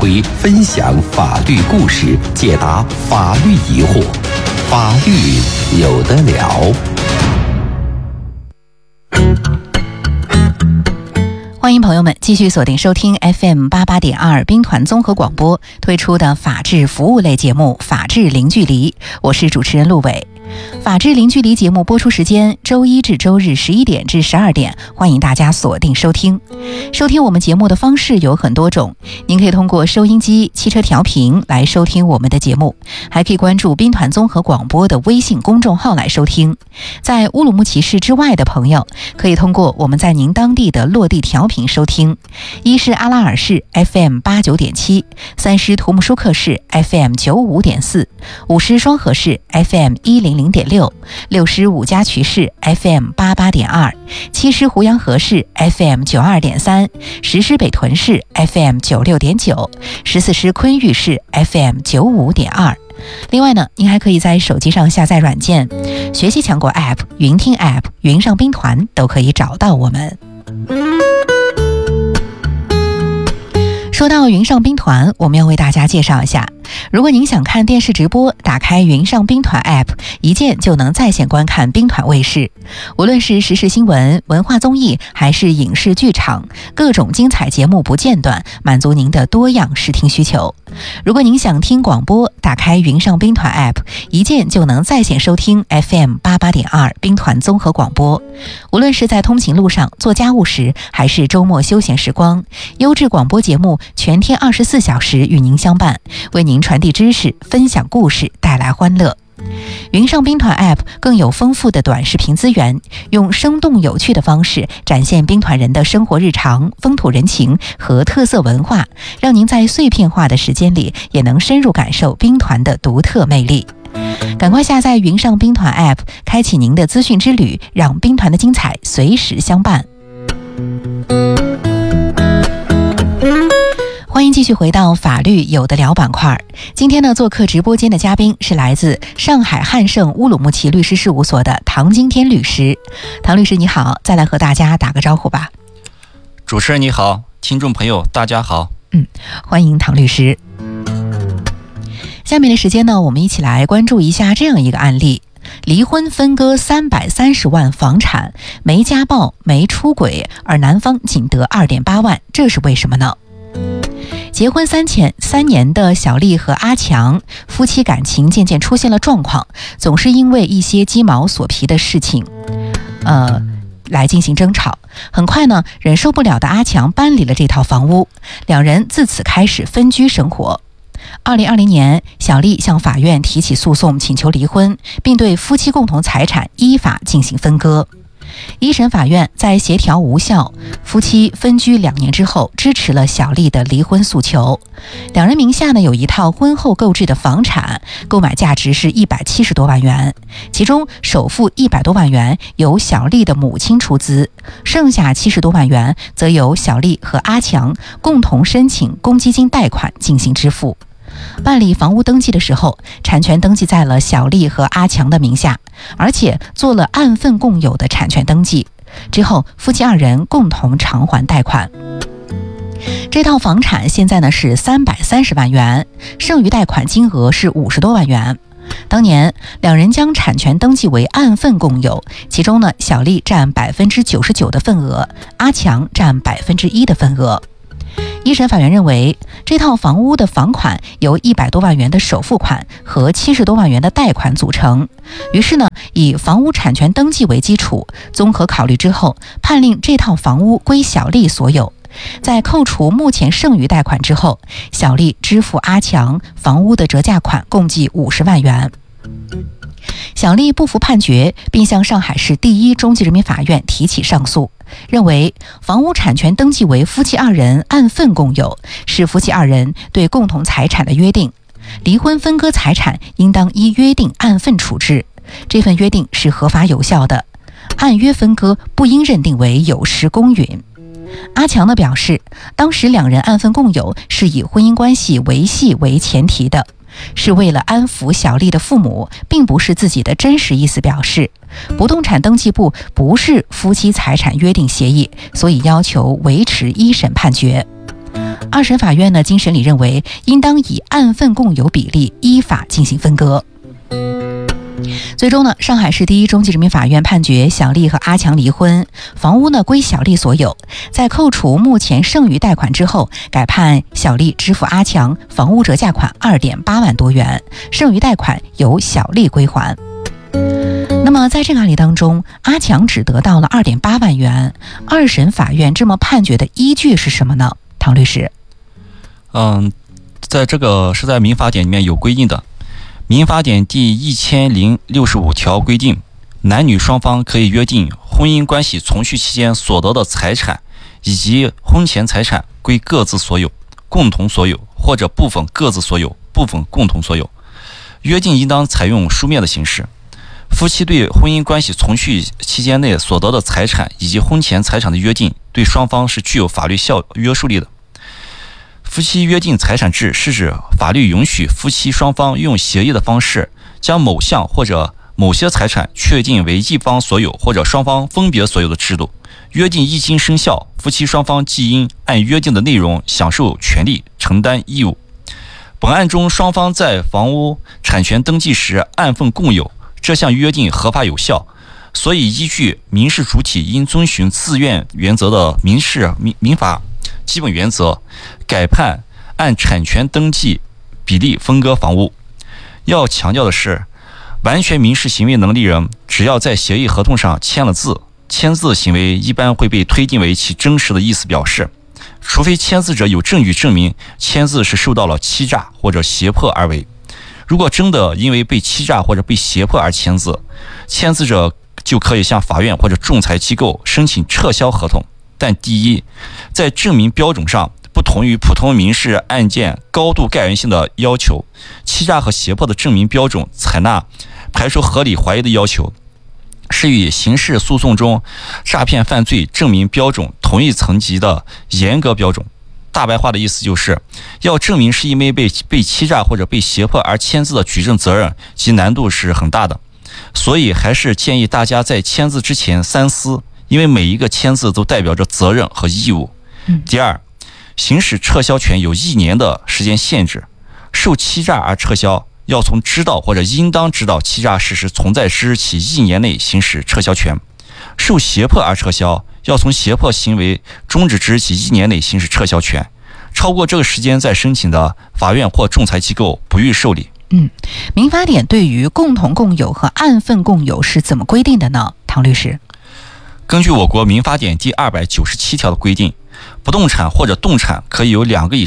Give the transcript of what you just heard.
辉分享法律故事，解答法律疑惑，法律有得聊。 欢迎朋友们继续锁定收听 FM88.2 兵团综合广播推出的法治服务类节目《法治零距离》，我是主持人陆伟。法治零距离节目播出时间周一至周日11点至12点，欢迎大家锁定收听。收听我们节目的方式有很多种，您可以通过收音机、汽车调频来收听我们的节目，还可以关注兵团综合广播的微信公众号来收听。在乌鲁木齐市之外的朋友，可以通过我们在您当地的落地调频收听。一是阿拉尔市 FM89.7， 三是图姆舒克市 FM95.4， 五是双河市 FM100.6， 六是五家渠市 FM88.2， 七是胡杨河市 FM92.3， 十是北屯市 FM96.9， 14是昆玉市 FM95.2。另外呢，您还可以在手机上下载软件，学习强国 App、云听 App、云上兵团都可以找到我们。说到云上兵团，我们要为大家介绍一下，如果您想看电视直播，打开云上兵团 App， 一键就能在线观看兵团卫视。无论是时事新闻、文化综艺，还是影视剧场，各种精彩节目不间断，满足您的多样视听需求。如果您想听广播，打开云上兵团 App， 一键就能在线收听 FM88.2 兵团综合广播。无论是在通勤路上、做家务时，还是周末休闲时光，优质广播节目全天24小时与您相伴，为您传递知识，分享故事，带来欢乐。云上兵团 App 更有丰富的短视频资源，用生动有趣的方式展现兵团人的生活日常、风土人情和特色文化，让您在碎片化的时间里也能深入感受兵团的独特魅力。赶快下载云上兵团 App， 开启您的资讯之旅，让兵团的精彩随时相伴。欢迎继续回到法律有的聊板块。今天呢，做客直播间的嘉宾是来自上海汉盛乌鲁木齐律师事务所的唐金天律师。唐律师你好，再来和大家打个招呼吧。 主持人你好，听众朋友大家好。 欢迎唐律师。下面的时间呢，我们一起来关注一下这样一个案例：离婚分割330万房产，没家暴没出轨，而男方仅得2.8万，这是为什么呢？结婚3年的小丽和阿强夫妻感情渐渐出现了状况，总是因为一些鸡毛蒜皮的事情来进行争吵。很快呢，忍受不了的阿强搬离了这套房屋，两人自此开始分居生活。2020年，小丽向法院提起诉讼，请求离婚，并对夫妻共同财产依法进行分割。一审法院在协调无效、夫妻分居2年之后，支持了小丽的离婚诉求。两人名下呢有一套婚后购置的房产，购买价值是170多万元，其中首付100多万元由小丽的母亲出资，剩下70多万元则由小丽和阿强共同申请公积金贷款进行支付。办理房屋登记的时候，产权登记在了小丽和阿强的名下，而且做了按份共有的产权登记。之后，夫妻2人共同偿还贷款。这套房产现在呢是330万元，剩余贷款金额是50多万元。当年两人将产权登记为按份共有，其中呢小丽占99%的份额，阿强占1%的份额。一审法院认为，这套房屋的房款由100多万元的首付款和70多万元的贷款组成，于是呢，以房屋产权登记为基础，综合考虑之后，判令这套房屋归小丽所有。在扣除目前剩余贷款之后，小丽支付阿强房屋的折价款共计50万元。小丽不服判决，并向上海市第一中级人民法院提起上诉，认为房屋产权登记为夫妻2人按份共有，是夫妻2人对共同财产的约定，离婚分割财产应当依约定按份处置，这份约定是合法有效的，按约分割不应认定为有失公允。阿强呢表示，当时2人按份共有是以婚姻关系维系为前提的，是为了安抚小丽的父母，并不是自己的真实意思表示。不动产登记簿不是夫妻财产约定协议，所以要求维持一审判决。 二审法院呢经审理认为，应当以按份共有比例依法进行分割。最终呢，上海市第一中级人民法院判决小丽和阿强离婚，房屋呢归小丽所有。在扣除目前剩余贷款之后，改判小丽支付阿强房屋折价款2.8万多元，剩余贷款由小丽归还。那么在这个案例当中，阿强只得到了2.8万元，二审法院这么判决的依据是什么呢？唐律师。 在这个是在民法典里面有规定的。民法典第1065条规定，男女双方可以约定婚姻关系从续期间所得的财产以及婚前财产归各自所有、共同所有或者部分各自所有、部分共同所有。约定应当采用书面的形式。夫妻对婚姻关系从续期间内所得的财产以及婚前财产的约定，对双方是具有法律约束力的。夫妻约定财产制是指法律允许夫妻双方用协议的方式，将某项或者某些财产确定为一方所有或者双方分别所有的制度。约定一经生效，夫妻双方即应按约定的内容享受权利、承担义务。本案中，双方在房屋产权登记时按份共有，这项约定合法有效，所以依据民事主体应遵循自愿原则的民法基本原则，改判按产权登记比例分割房屋。要强调的是，完全民事行为能力人只要在协议合同上签了字，签字行为一般会被推定为其真实的意思表示，除非签字者有证据证明签字是受到了欺诈或者胁迫而为。如果真的因为被欺诈或者被胁迫而签字，签字者就可以向法院或者仲裁机构申请撤销合同。但第一，在证明标准上不同于普通民事案件高度概然性的要求，欺诈和胁迫的证明标准采纳排除合理怀疑的要求，是与刑事诉讼中诈骗犯罪证明标准同一层级的严格标准。大白话的意思就是，要证明是因为被欺诈或者被胁迫而签字的举证责任及难度是很大的，所以还是建议大家在签字之前三思，因为每一个签字都代表着责任和义务。第二，行使撤销权有1年的时间限制，受欺诈而撤销，要从知道或者应当知道欺诈事实存在之日起1年内行使撤销权；受胁迫而撤销，要从胁迫行为终止之日起1年内行使撤销权。超过这个时间再申请的，法院或仲裁机构不予受理。 民法典对于共同共有和按份共有是怎么规定的呢？唐律师。 根据我国民法典第297条的规定，不动产或者动产可以由2个以